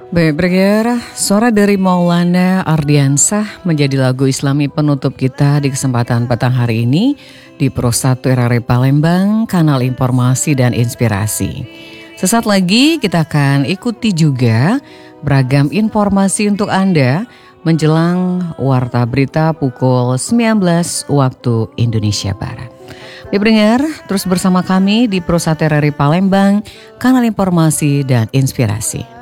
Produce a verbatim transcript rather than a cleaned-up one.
Baik, bergerak suara dari Maulana Ardiansah menjadi lagu Islami penutup kita di kesempatan petang hari ini di Pro satu R R I Palembang, kanal informasi dan inspirasi. Sesaat lagi kita akan ikuti juga beragam informasi untuk Anda menjelang Warta Berita pukul sembilan belas waktu Indonesia Barat. Baik, pendengar, terus bersama kami di Pro satu R R I Palembang, kanal informasi dan inspirasi.